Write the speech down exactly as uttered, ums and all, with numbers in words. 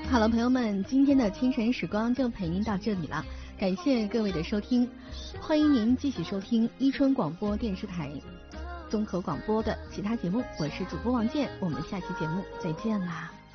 好了，朋友们，今天的清晨时光就陪您到这里了，感谢各位的收听，欢迎您继续收听伊春广播电视台综合广播的其他节目，我是主播王健，我们下期节目再见啦。